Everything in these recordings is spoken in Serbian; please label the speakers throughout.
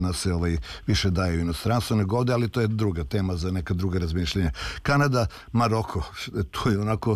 Speaker 1: se više daje u inostranstvu nego ovde, ali to je druga tema za neka druga razmišljenja. Kanada, Maroko, to je onako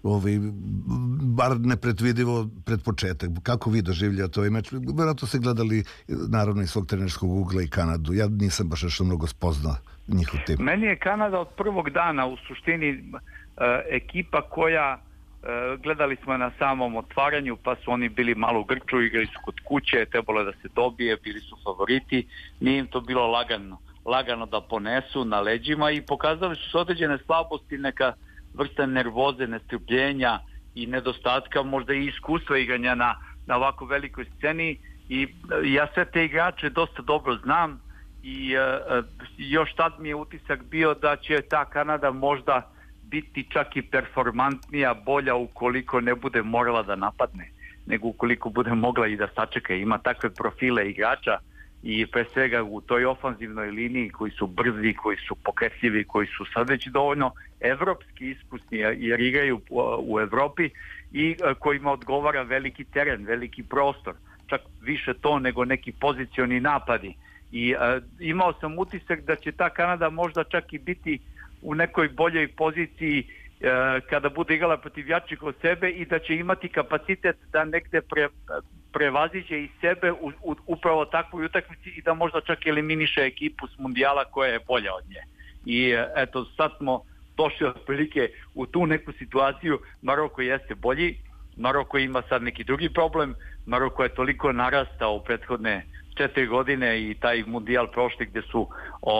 Speaker 1: bar nepredvidivo pred početak. Kako vi doživljate ovaj meč? Vjerojatno ste gledali naravno iz svog trenerskog ugla i Kanadu. Ja nisam baš nešto mnogo spoznao njihov tim.
Speaker 2: Meni je Kanada od prvog dana u suštini ekipa koja gledali smo na samom otvaranju, pa su oni bili malo u grču, igrali su kod kuće, trebalo je da se dobije, bili su favoriti, nije im to bilo lagano da ponesu na leđima i pokazali su određene slabosti, neka vrsta nervoze, nestrpljenja i nedostatka, možda i iskustva igranja na ovako velikoj sceni i ja sve te igrače dosta dobro znam i još tad mi je utisak bio da će ta Kanada možda biti čak i performantnija, bolja ukoliko ne bude morala da napadne, nego ukoliko bude mogla i da sačeka. Ima takve profile igrača i pre svega u toj ofanzivnoj liniji koji su brzi, koji su pokretljivi, koji su sad već dovoljno evropski iskusni jer igraju u Evropi i kojima odgovara veliki teren, veliki prostor. Čak više to nego neki pozicioni napadi. I imao sam utisak da će ta Kanada možda čak i biti u nekoj boljoj poziciji kada bude igrala protiv jačih od sebe i da će imati kapacitet da negde prevaziđe i sebe upravo takvoj utakmici i da možda čak eliminiše ekipu s mundijala koja je bolja od nje. I eto, sad smo došli otprilike u tu neku situaciju. Maroko jeste bolji, Maroko ima sad neki drugi problem, Maroko je toliko narastao u prethodne 4 godine i taj mundijal prošli gdje su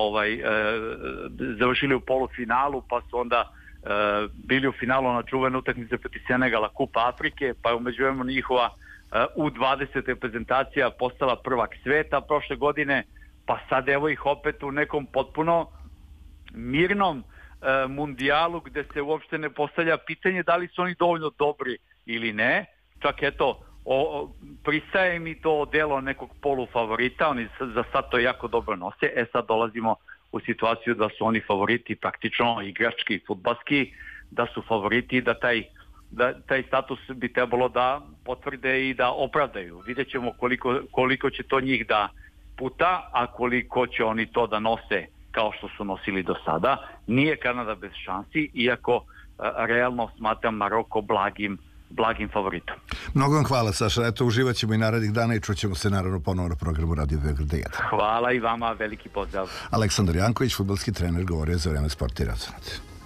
Speaker 2: završili u polufinalu, pa su onda bili u finalu na čuvene utakmice protiv Senegala, Kupa Afrike, pa je u međuvremenu njihova U20 reprezentacija postala prvak sveta prošle godine, pa sad evo ih opet u nekom potpuno mirnom mundijalu gdje se uopšte ne postavlja pitanje da li su oni dovoljno dobri ili ne. Čak eto, pristaje mi to delo nekog polufavorita, oni za sad to jako dobro nose. Sad dolazimo u situaciju da su oni favoriti praktično igrački, fudbalski, da su favoriti, da taj status bi trebalo da potvrde i da opravdaju. Vidjet ćemo koliko će to njih da puta, a koliko će oni to da nose kao što su nosili do sada. Nije Kanada bez šansi, iako realno smatram Maroko blagim favoritom.
Speaker 1: Mnogo vam hvala, Saša. Eto, uživat ćemo i narednih dana i čućemo se naravno ponovo na programu Radio Beograd 1.
Speaker 2: Hvala i vama, veliki pozdrav.
Speaker 1: Aleksandar Janković, fudbalski trener, govorio za Vreme Sport i razonat.